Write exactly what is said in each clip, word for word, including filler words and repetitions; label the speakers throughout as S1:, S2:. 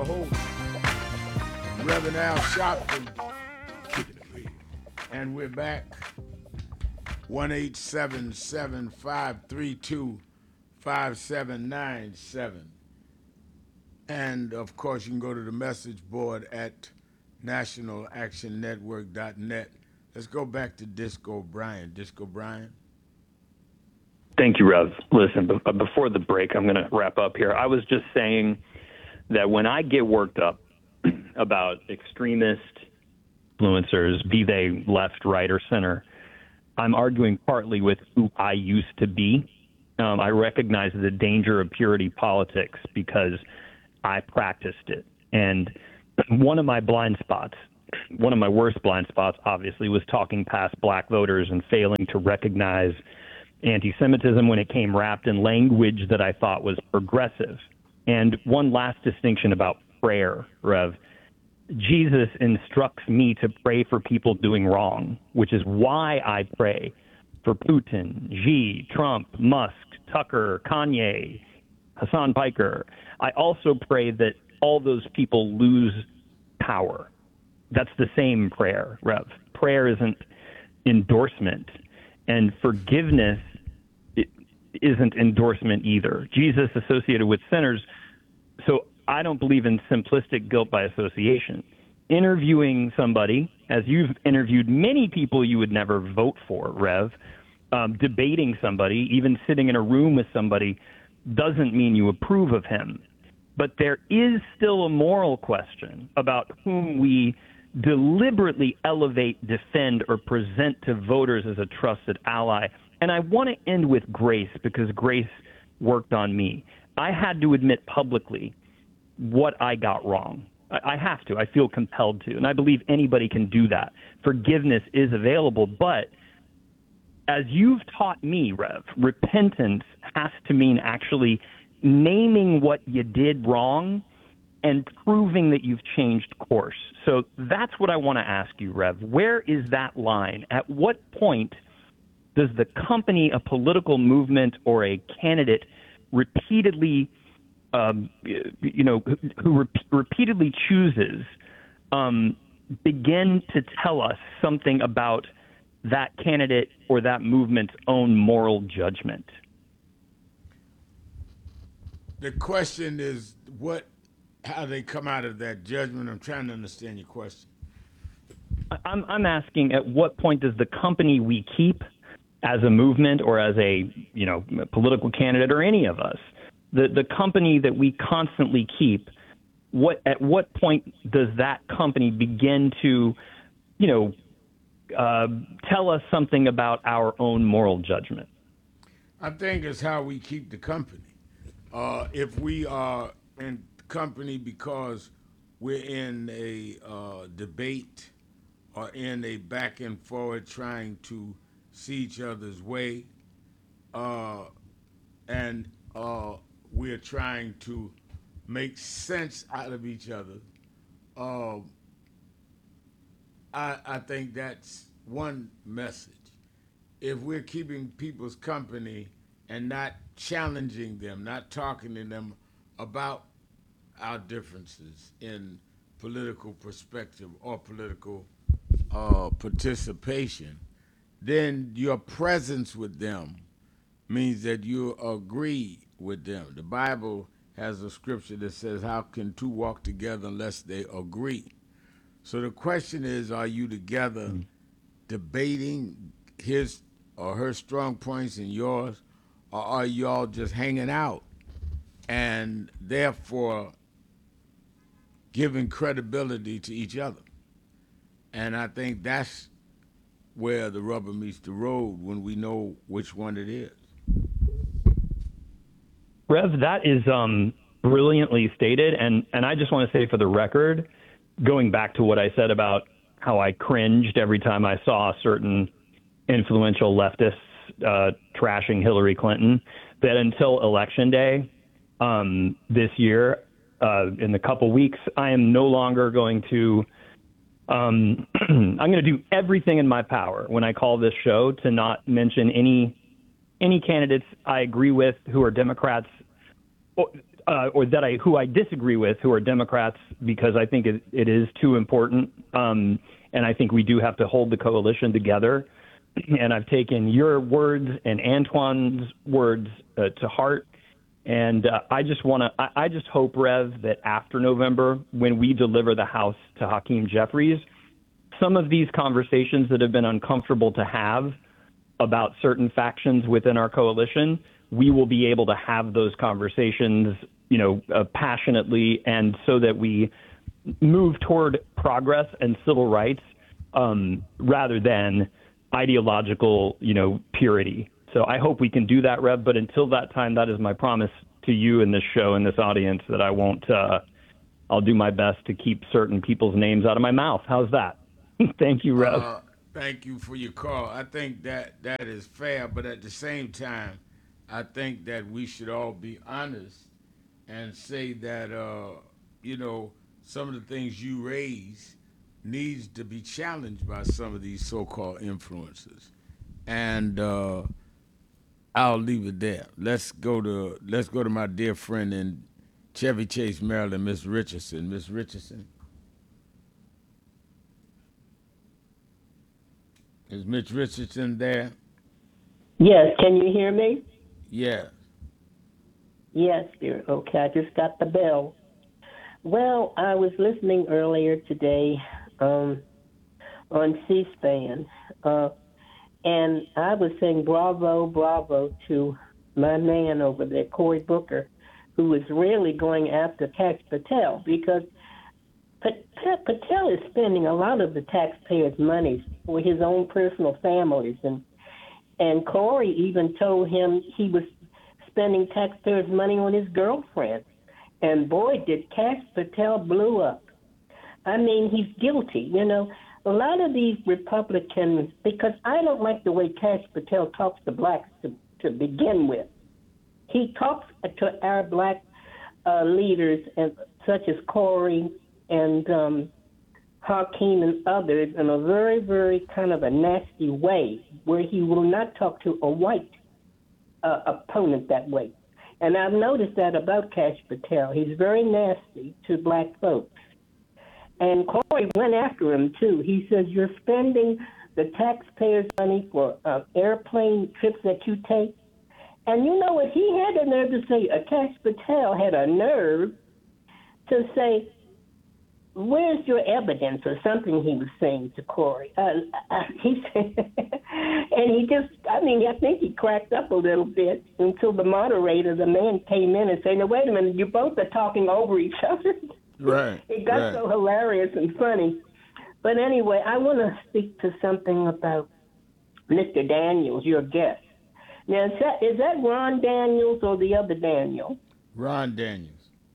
S1: host, Reverend Al Sharpton, and we're back. one eight seven seven, five three two, five seven nine seven. And of course, you can go to the message board at national action network dot net. Let's go back to Disco Brian. Disco Brian.
S2: Thank you, Rev. Listen, b- before the break, I'm going to wrap up here. I was just saying that when I get worked up about extremist influencers, be they left, right, or center, I'm arguing partly with who I used to be. Um, I recognize the danger of purity politics because I practiced it. And one of my blind spots, one of my worst blind spots, obviously, was talking past black voters and failing to recognize anti-Semitism when it came wrapped in language that I thought was progressive. And one last distinction about prayer, Rev. Jesus instructs me to pray for people doing wrong, which is why I pray for Putin, Xi, Trump, Musk, Tucker, Kanye, Hassan Piker. I also pray that all those people lose power. That's the same prayer, Rev. Prayer isn't endorsement, and forgiveness isn't endorsement either. Jesus associated with sinners, so I don't believe in simplistic guilt by association. Interviewing somebody, as you've interviewed many people you would never vote for, Rev, um, debating somebody, even sitting in a room with somebody, doesn't mean you approve of him. But there is still a moral question about whom we deliberately elevate, defend, or present to voters as a trusted ally. And I want to end with Grace, because Grace worked on me. I had to admit publicly what I got wrong. I, I have to. I feel compelled to. And I believe anybody can do that. Forgiveness is available. But as you've taught me, Rev, repentance has to mean actually naming what you did wrong and proving that you've changed course. So that's what I want to ask you, Rev. Where is that line? At what point does the company, a political movement, or a candidate repeatedly, um, you know, who re- repeatedly chooses, um, begin to tell us something about that candidate or that movement's own moral judgment?
S1: The question is what, how they come out of that judgment. I'm trying to understand your question.
S2: I'm, I'm asking, at what point does the company we keep as a movement or as a, you know, political candidate, or any of us, the, the company that we constantly keep, what, at what point does that company begin to, you know, uh, tell us something about our own moral judgment?
S1: I think it's how we keep the company. Uh, if we are in company because we're in a uh, debate or in a back and forward trying to see each other's way, uh, and uh, we're trying to make sense out of each other, uh, I, I think that's one message. If we're keeping people's company and not challenging them, not talking to them about our differences in political perspective or political uh, participation, then your presence with them means that you agree with them. The Bible has a scripture that says, how can two walk together unless they agree? So the question is, are you together mm. debating his or her strong points and yours, or are you all just hanging out and therefore giving credibility to each other? And I think that's where the rubber meets the road, when we know which one it is.
S2: Rev, that is um, brilliantly stated. And, and I just want to say, for the record, going back to what I said about how I cringed every time I saw certain influential leftists uh, trashing Hillary Clinton, that until Election Day um, this year, uh, in the couple weeks, I am no longer going to Um, I'm going to do everything in my power when I call this show to not mention any any candidates I agree with who are Democrats. uh, or that I who I disagree with, who are Democrats, because I think it, it is too important, um, and I think we do have to hold the coalition together. And I've taken your words and Antoine's words uh, to heart. And uh, I just want to, I, I just hope, Rev, that after November, when we deliver the House to Hakeem Jeffries, some of these conversations that have been uncomfortable to have about certain factions within our coalition, we will be able to have those conversations, you know, uh, passionately, and so that we move toward progress and civil rights um, rather than ideological, you know, purity. So I hope we can do that, Rev. But until that time, that is my promise to you in this show and this audience that I won't. Uh, I'll do my best to keep certain people's names out of my mouth. How's that? Thank you, Rev.
S1: Uh, thank you for your call. I think that that is fair, but at the same time, I think that we should all be honest and say that uh, you know, some of the things you raise needs to be challenged by some of these so-called influencers. And uh, I'll leave it there. Let's go to let's go to my dear friend in Chevy Chase, Maryland, Miss Richardson. Miss Richardson. Is Mitch Richardson there?
S3: Yes, can you hear me?
S1: Yeah.
S3: Yes, dear. Okay, I just got the bell. Well, I was listening earlier today um, on C-SPAN, uh, and I was saying bravo, bravo to my man over there, Cory Booker, who was really going after Kash Patel, because Patel is spending a lot of the taxpayers' money for his own personal families, and and Cory even told him he was spending taxpayers' money on his girlfriend. And boy, did Kash Patel blew up. I mean, he's guilty. You know, a lot of these Republicans, because I don't like the way Kash Patel talks to blacks to, to begin with. He talks to our black uh, leaders, and such as Cory and um, Hakeem and others, in a very, very kind of a nasty way, where he will not talk to a white uh, opponent that way. And I've noticed that about Kash Patel. He's very nasty to black folks. And Cory went after him, too. He says, you're spending the taxpayers' money for uh, airplane trips that you take. And you know what? He had the nerve to say, uh, Kash Patel had a nerve to say, where's your evidence, or something he was saying to Cory. Uh, uh, he said, and he just, I mean, I think he cracked up a little bit until the moderator, the man, came in and said, no, wait a minute, you both are talking over each other.
S1: Right.
S3: It got
S1: right.
S3: so hilarious and funny. But anyway, I want to speak to something about Mister Daniels, your guest. Now, is that, is that Ron Daniels or the other Daniel?
S1: Ron Daniels.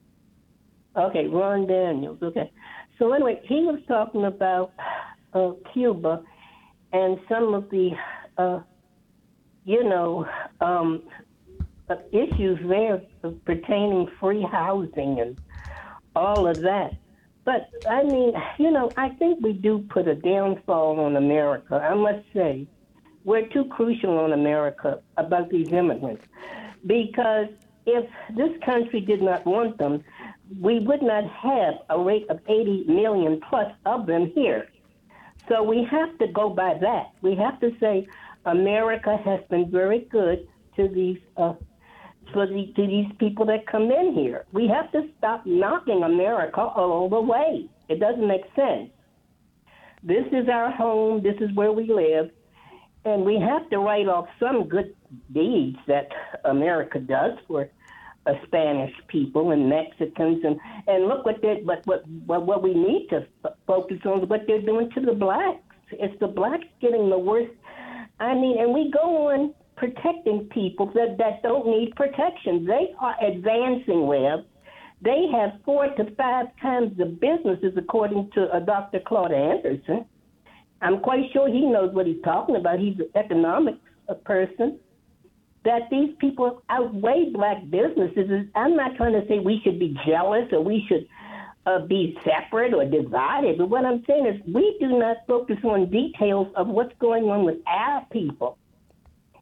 S3: Okay, Ron Daniels. Okay. So anyway, he was talking about uh, Cuba and some of the, uh, you know, um, uh, issues there pertaining free housing and all of that. But, I mean, you know, I think we do put a downfall on America. I must say, we're too crucial on America about these immigrants. Because if this country did not want them, we would not have a rate of eighty million plus of them here. So we have to go by that. We have to say America has been very good to these uh, for the, to these people that come in here. We have to stop knocking America all the way. It doesn't make sense. This is our home. This is where we live. And we have to write off some good deeds that America does for uh, Spanish people and Mexicans, and, and look what they what what what what we need to f- focus on is what they're doing to the blacks. It's the blacks getting the worst. I mean, and we go on protecting people that, that don't need protection. They are advancing, Webb. They have four to five times the businesses, according to uh, Doctor Claude Anderson. I'm quite sure he knows what he's talking about. He's an economics person. That these people outweigh black businesses. I'm not trying to say we should be jealous or we should uh, be separate or divided. But what I'm saying is we do not focus on details of what's going on with our people.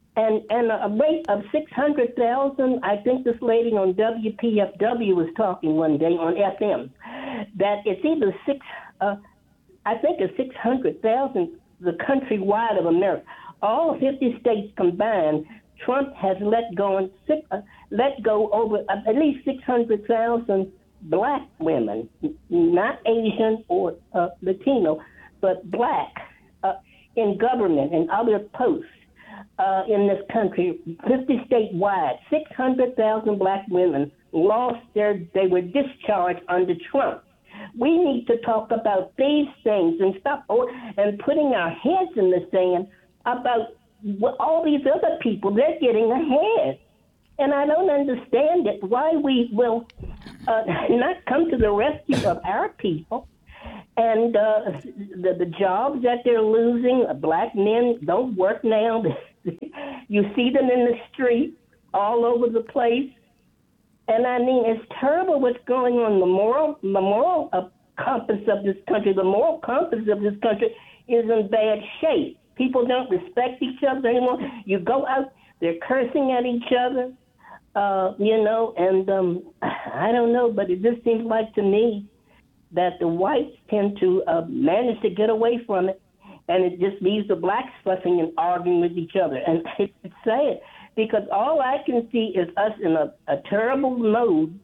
S3: and and a rate of six hundred thousand. I think this lady on W P F W was talking one day on F M that it's either six, uh, I think it's six hundred thousand the countrywide of America. All fifty states combined, Trump has let go and six, uh, let go over uh, at least six hundred thousand black women, not Asian or uh, Latino, but black uh, in government and other posts. Uh, in this country, fifty statewide, six hundred thousand black women lost their, they were discharged under Trump. We need to talk about these things and stop oh, and putting our heads in the sand about what all these other people, they're getting ahead. And I don't understand it, why we will uh, not come to the rescue of our people. And uh, the, the jobs that they're losing, uh, black men don't work now. You see them in the street all over the place. And I mean, it's terrible what's going on. The moral, the moral uh, compass of this country, the moral compass of this country is in bad shape. People don't respect each other anymore. You go out, they're cursing at each other, uh, you know, and um, I don't know, but it just seems like to me that the whites tend to uh, manage to get away from it. And it just leaves the blacks fussing and arguing with each other. And it's sad because all I can see is us in a, a terrible mode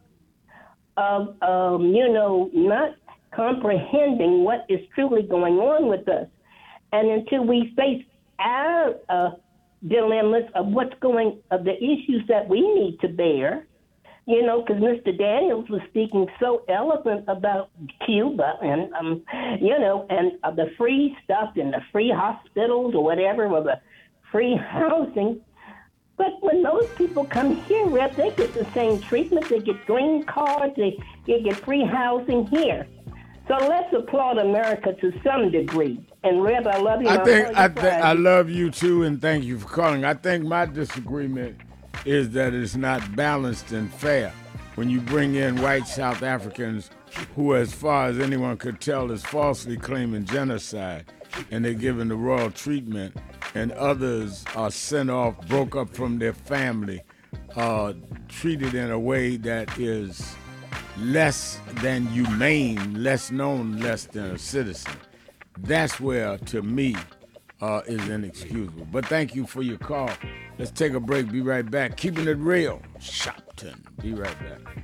S3: of, um, you know, not comprehending what is truly going on with us. And until we face our uh, dilemmas of what's going, of the issues that we need to bear, you know, because Mister Daniels was speaking so eloquent about Cuba and, um, you know, and uh, the free stuff and the free hospitals or whatever, or the free housing. But when those people come here, Rep, they get the same treatment. They get green cards. They, they get free housing here. So let's applaud America to some degree. And Rep, I love you.
S1: I think I, th- I love you too, and thank you for calling. I think my disagreement is that it's not balanced and fair when you bring in white South Africans who, as far as anyone could tell, is falsely claiming genocide, and they're given the royal treatment, and others are sent off, broke up from their family, uh, treated in a way that is less than humane, less known, less than a citizen. That's where, to me, uh, is inexcusable. But thank you for your call. Let's take a break. Be right back. Keeping it real. Shopton. Be right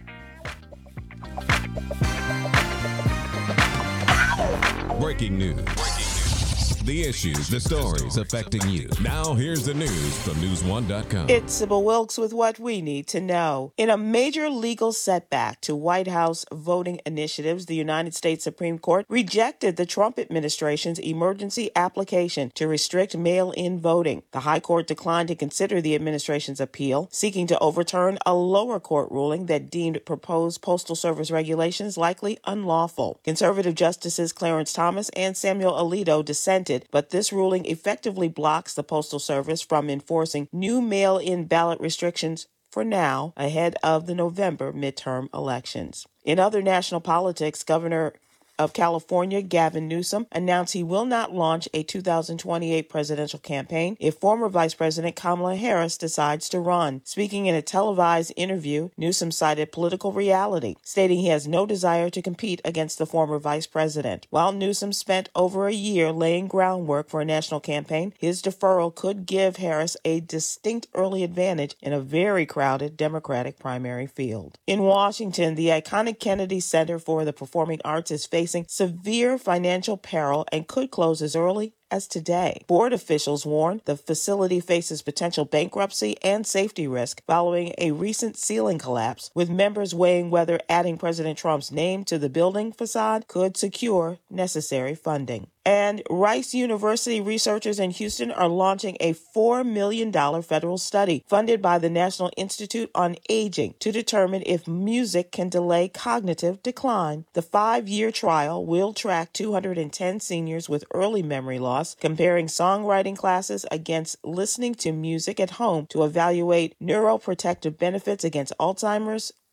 S4: back. Breaking news. The issues, the stories affecting you. Now here's the news from news one dot com.
S5: It's Sybil Wilkes with what we need to know. In a major legal setback to White House voting initiatives, the United States Supreme Court rejected the Trump administration's emergency application to restrict mail-in voting. The High Court declined to consider the administration's appeal, seeking to overturn a lower court ruling that deemed proposed Postal Service regulations likely unlawful. Conservative Justices Clarence Thomas and Samuel Alito dissented, but this ruling effectively blocks the Postal Service from enforcing new mail-in ballot restrictions for now, ahead of the November midterm elections. In other national politics, Governor of California, Gavin Newsom, announced he will not launch a two thousand twenty-eight presidential campaign if former Vice President Kamala Harris decides to run. Speaking in a televised interview, Newsom cited political reality, stating he has no desire to compete against the former vice president. While Newsom spent over a year laying groundwork for a national campaign, his deferral could give Harris a distinct early advantage in a very crowded Democratic primary field. In Washington, the iconic Kennedy Center for the Performing Arts is facing severe financial peril and could close as early as today. Board officials warned the facility faces potential bankruptcy and safety risk following a recent ceiling collapse, with members weighing whether adding President Trump's name to the building facade could secure necessary funding. And Rice University researchers in Houston are launching a four million dollars federal study funded by the National Institute on Aging to determine if music can delay cognitive decline. The five-year trial will track two hundred ten seniors with early memory loss, comparing songwriting classes against listening to music at home to evaluate neuroprotective benefits against Alzheimer's,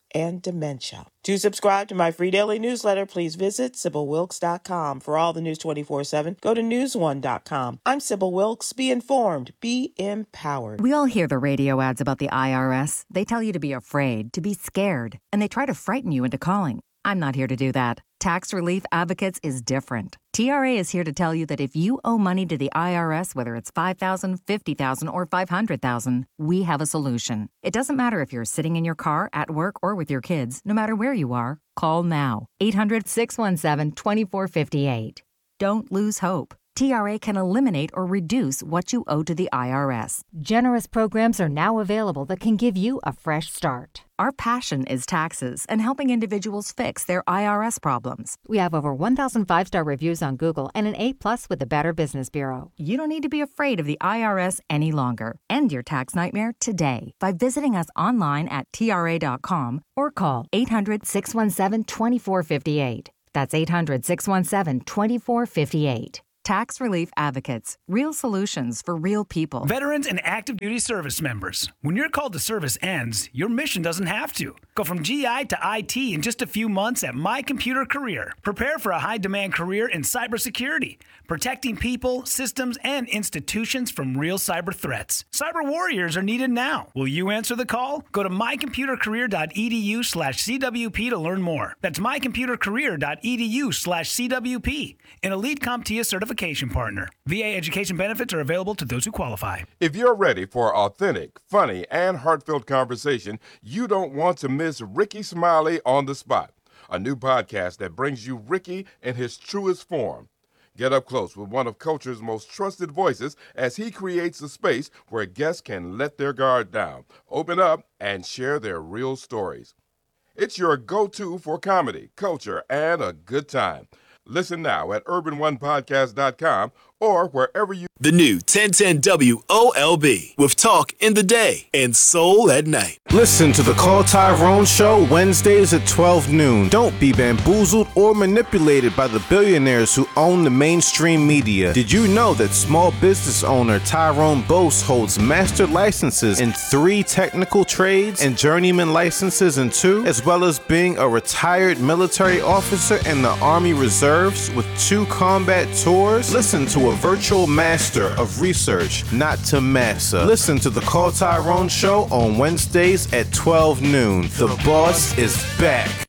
S5: and dementia. To subscribe to my free daily newsletter, please visit Sybil Wilkes dot com. For all the news twenty-four seven, go to news one dot com. I'm Sybil Wilkes. Be informed. Be empowered.
S6: We all hear the radio ads about the I R S. They tell you to be afraid, to be scared, and they try to frighten you into calling. I'm not here to do that. Tax Relief Advocates is different. T R A is here to tell you that if you owe money to the I R S, whether it's five thousand dollars, fifty thousand dollars, or five hundred thousand dollars, we have a solution. It doesn't matter if you're sitting in your car, at work, or with your kids. No matter where you are, call now. eight hundred, six one seven, two four five eight. Don't lose hope. T R A can eliminate or reduce what you owe to the I R S.
S7: Generous programs are now available that can give you a fresh start.
S6: Our passion is taxes and helping individuals fix their I R S problems.
S7: We have over one thousand five-star reviews on Google and an A plus with the Better Business Bureau.
S6: You don't need to be afraid of the I R S any longer. End your tax nightmare today by visiting us online at T R A dot com or call eight hundred, six one seven, two four five eight. That's eight hundred, six one seven, two four five eight. Tax Relief Advocates. Real solutions for real people.
S8: Veterans and active duty service members. When your call to service ends, your mission doesn't have to. Go from G I to I T in just a few months at My Computer Career. Prepare for a high-demand career in cybersecurity, protecting people, systems, and institutions from real cyber threats. Cyber warriors are needed now. Will you answer the call? Go to my computer career dot e d u slash C W P to learn more. That's my computer career dot e d u slash C W P. An elite CompTIA certification partner. V A education benefits are available to those who qualify.
S9: If you're ready for authentic, funny, and heartfelt conversation, you don't want to miss Ricky Smiley on the Spot, a new podcast that brings you Ricky in his truest form. Get up close with one of culture's most trusted voices as he creates a space where guests can let their guard down, open up, and share their real stories. It's your go-to for comedy, culture, and a good time. Listen now at urban one podcast dot com or wherever you...
S10: The new ten ten W O L B with talk in the day and soul at night.
S11: Listen to the Call Tyrone Show Wednesdays at twelve noon. Don't be bamboozled or manipulated by the billionaires who own the mainstream media. Did you know that small business owner Tyrone Bose holds master licenses in three technical trades and journeyman licenses in two, as well as being a retired military officer in the Army Reserves with two combat tours? Listen to a virtual master of research, not to massa. Listen to the Call Tyrone Show on Wednesdays at twelve noon. The boss is back.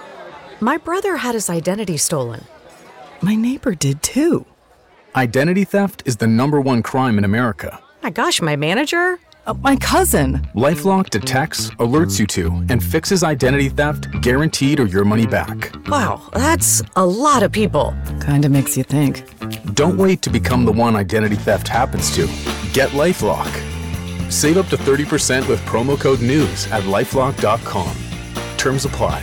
S12: My brother had his identity stolen. My neighbor did too.
S13: Identity theft is the number one crime in America.
S12: My gosh, my manager? Uh, my cousin.
S13: LifeLock detects, alerts you to, and fixes identity theft guaranteed or your money back.
S12: Wow, that's a lot of people.
S14: Kinda makes you think.
S13: Don't wait to become the one identity theft happens to. Get LifeLock. Save up to thirty percent with promo code NEWS at lifelock dot com. Terms apply.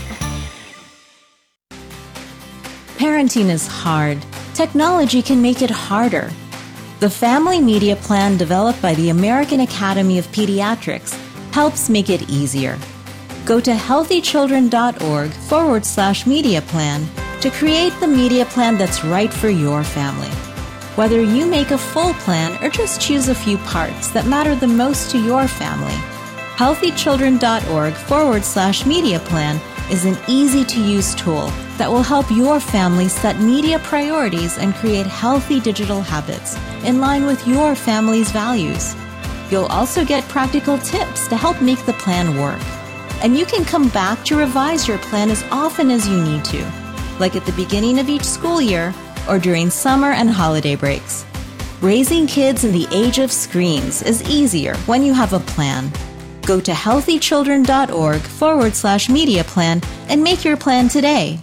S15: Parenting is hard. Technology can make it harder. The Family Media Plan developed by the American Academy of Pediatrics helps make it easier. Go to healthychildren.org forward slash media plan to create the media plan that's right for your family. Whether you make a full plan or just choose a few parts that matter the most to your family, healthychildren.org forward slash media plan is an easy-to-use tool that will help your family set media priorities and create healthy digital habits in line with your family's values. You'll also get practical tips to help make the plan work. And you can come back to revise your plan as often as you need to, like at the beginning of each school year or during summer and holiday breaks. Raising kids in the age of screens is easier when you have a plan. Go to healthychildren.org forward slash media plan and make your plan today.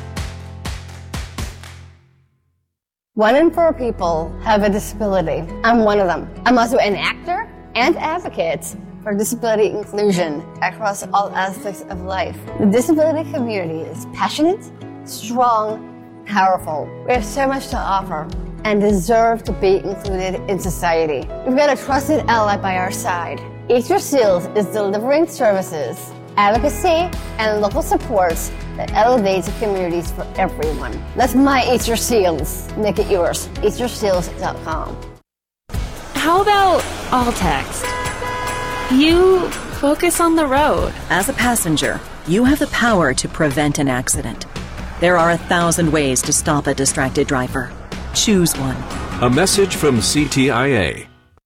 S16: One in four people have a disability. I'm one of them. I'm also an actor and advocate for disability inclusion across all aspects of life. The disability community is passionate, strong, powerful. We have so much to offer and deserve to be included in society. We've got a trusted ally by our side. Eat Your Seals is delivering services, advocacy, and local supports that elevates communities for everyone. Let my Eat Your Seals make it yours. eat your seals dot com.
S17: How about all text? You focus on the road.
S18: As a passenger,
S14: You have the power to prevent an accident. There are a thousand ways to stop a distracted driver. Choose one.
S18: A message from C T I A.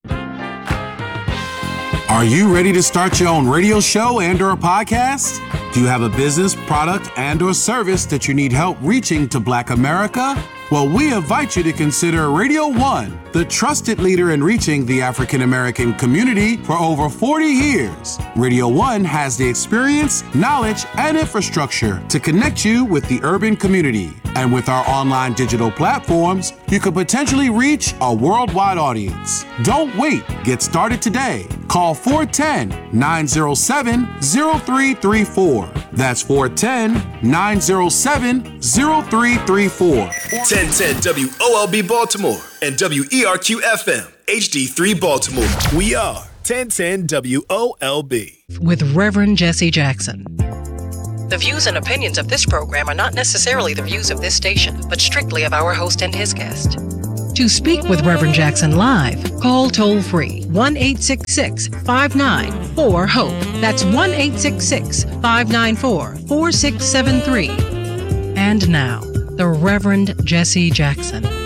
S19: Are you ready to start your own radio show and or a podcast? Do you have a business, product, and or service that you need help reaching to Black America? Well, we invite you to consider Radio One, the trusted leader in reaching the African American community for over forty years. Radio One has the experience, knowledge, and infrastructure to connect you with the urban community. And with our online digital platforms, you could potentially reach a worldwide audience. Don't wait. Get started today. Call four one zero, nine zero seven, zero three three four. That's four one zero, nine zero seven, zero three three four.
S10: ten ten W O L B Baltimore and W E R Q F M H D three Baltimore. We are ten ten W O L B.
S20: With Reverend Jesse Jackson. The views and opinions of this program are not necessarily the views of this station, but strictly of our host and his guest. To speak with Reverend Jackson live, call toll-free one eight six six, five nine four, HOPE. That's one eight six six, five nine four, four six seven three. And now, the Reverend Jesse Jackson.